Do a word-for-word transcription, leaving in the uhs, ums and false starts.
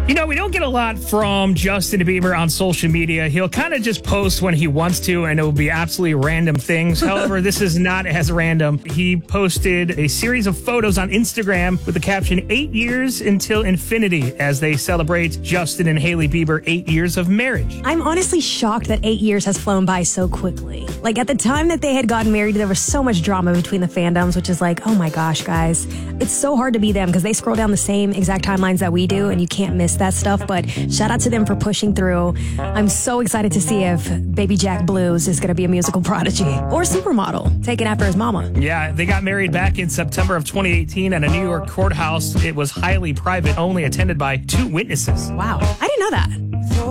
You know, we don't get a lot from Justin Bieber on social media. He'll kind of just post when he wants to, and it will be absolutely random things. However, this is not as random. He posted a series of photos on Instagram with the caption, eight years until infinity, as they celebrate Justin and Hailey Bieber eight years of marriage. I'm honestly shocked that eight years has flown by so quickly. Like, at the time that they had gotten married, there was so much drama between the fandoms, which is like, oh my gosh, guys. It's so hard to be them because they scroll down the same exact timelines that we do, and you can't miss that stuff. But shout out to them for pushing through. I'm so excited to see if Baby Jack Blues is going to be a musical prodigy or supermodel, taken after his mama. Yeah, they got married back in September of twenty eighteen at a New York courthouse. It was highly private, only attended by two witnesses. Wow, I didn't know that.